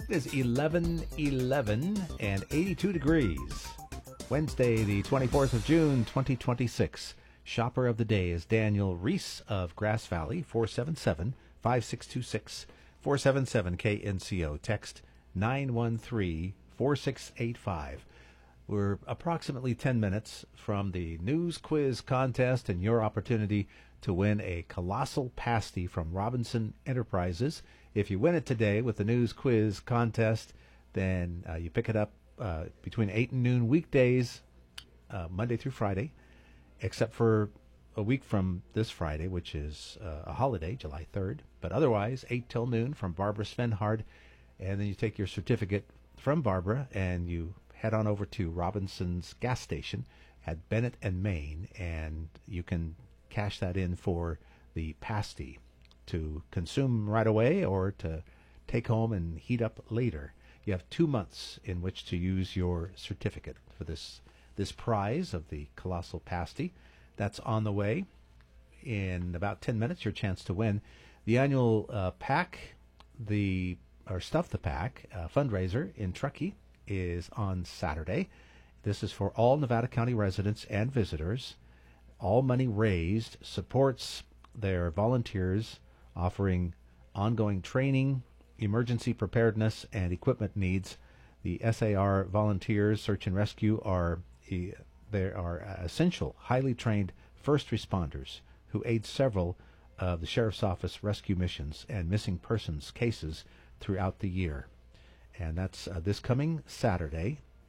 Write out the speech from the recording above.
It is 11:11 and 82 degrees. Wednesday, the 24th of June, 2026. Shopper of the day is Daniel Reese of Grass Valley, 477-5626, 477-KNCO. Text 913-4685. We're approximately 10 minutes from the news quiz contest and your opportunity to win a colossal pasty from Robinson Enterprises. If you win it today with the news quiz contest, then you pick it up between 8 and noon weekdays, Monday through Friday, except for a week from this Friday, which is a holiday, July 3rd. But otherwise, 8 till noon from Barbara Svenhard. And then you take your certificate from Barbara and you head on over to Robinson's gas station at Bennett and Main, and you can cash that in for the pasty to consume right away or to take home and heat up later. You have 2 months in which to use your certificate for this prize of the colossal pasty. That's on the way. In about 10 minutes, your chance to win. The annual Stuff the Pack fundraiser in Truckee is on Saturday. This is for all Nevada County residents and visitors. All money raised supports their volunteers offering ongoing training, emergency preparedness, and equipment needs. The SAR volunteers, search and rescue, are essential, highly trained first responders who aid several of the Sheriff's Office rescue missions and missing persons cases throughout the year. And that's this coming Saturday.